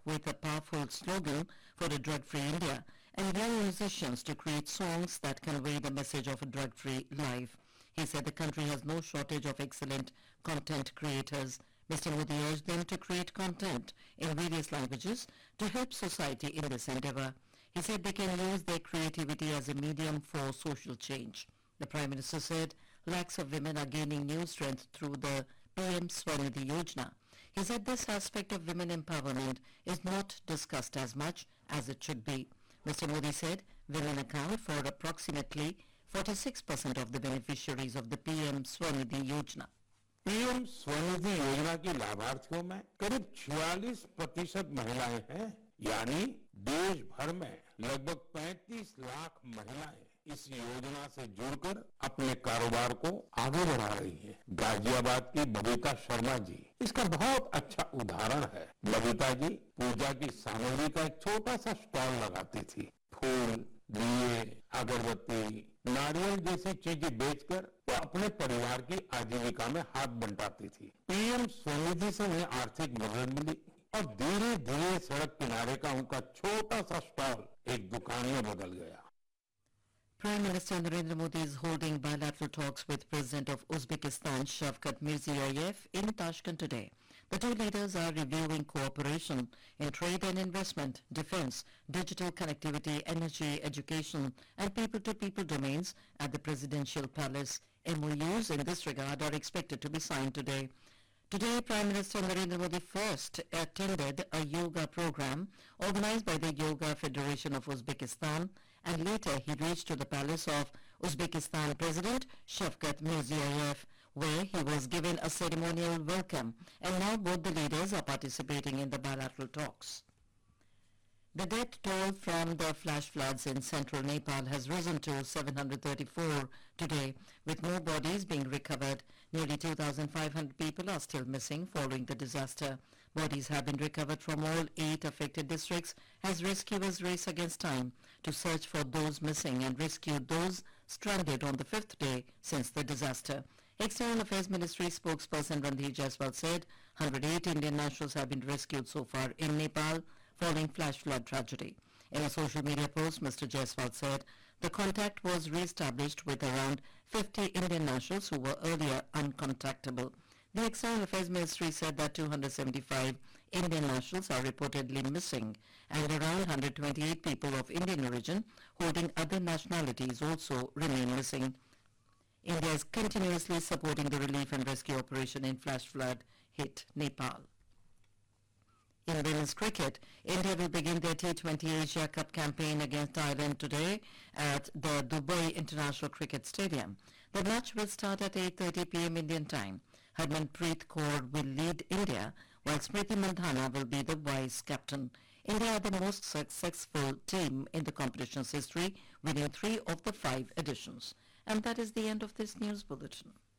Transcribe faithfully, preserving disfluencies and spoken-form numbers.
with a powerful slogan for a drug-free India and young musicians to create songs that convey the message of a drug-free life. He said the country has no shortage of excellent content creators. Mister Modi urged them to create content in various languages to help society in this endeavor. He said they can use their creativity as a medium for social change. The Prime Minister said lakhs of women are gaining new strength through the P M Swanidhi Yojana. He said this aspect of women empowerment is not discussed as much as it should be. Mister Modi said women account for approximately forty-six percent of the beneficiaries of the P M Swanidhi Yojana. PM Svanidhi योजना की लाभार्थियों में करीब छियालीस प्रतिशत महिलाएं हैं, यानी देश भर में लगभग पैंतीस लाख महिलाएं इस योजना से जुड़कर अपने कारोबार को आगे बढ़ा रही हैं। गाजियाबाद की बबीता शर्मा जी इसका बहुत अच्छा उदाहरण है। बबीता जी पूजा की सामग्री का एक छोटा सा स्टॉल लगाती थी। फूल, दिए, अगरबत्ती, नारियल जैसी चीजें बेचकर वो अपने परिवार की आजीविका में हाथ बंटाती थी। पीएम स्वनिधि से उन्हें आर्थिक मदद मिली और धीरे धीरे सड़क किनारे का उनका छोटा सा स्टॉल एक दुकान में बदल गया। Prime Minister Narendra Modi is holding bilateral talks with President of Uzbekistan Shavkat Mirziyoyev in Tashkent today. The two leaders are reviewing cooperation in trade and investment, defense, digital connectivity, energy, education, and people-to-people domains at the Presidential Palace. M O Us in this regard are expected to be signed today. Today, Prime Minister Narendra Modi first attended a yoga program organized by the Yoga Federation of Uzbekistan, and later he reached to the palace of Uzbekistan President Shavkat Mirziyoyev, where he was given a ceremonial welcome, and now both the leaders are participating in the bilateral talks. The death toll from the flash floods in central Nepal has risen to seven hundred thirty-four today, with more bodies being recovered. Nearly two thousand five hundred people are still missing following the disaster. Bodies have been recovered from all eight affected districts as rescuers race against time to search for those missing and rescue those stranded on the fifth day since the disaster. External Affairs Ministry spokesperson Randhir Jaiswal said one hundred eight Indian nationals have been rescued so far in Nepal following flash flood tragedy. In a social media post, Mister Jaiswal said the contact was re-established with around fifty Indian nationals who were earlier uncontactable. The External Affairs Ministry said that two hundred seventy-five Indian nationals are reportedly missing and around one hundred twenty-eight people of Indian origin holding other nationalities also remain missing. India is continuously supporting the relief and rescue operation in flash flood hit Nepal. In women's cricket, India will begin their T twenty Asia Cup campaign against Thailand today at the Dubai International Cricket Stadium. The match will start at eight thirty p m Indian time. Harmanpreet Kaur will lead India, while Smriti Mandhana will be the vice captain. India are the most successful team in the competition's history, winning three of the five editions. And that is the end of this news bulletin.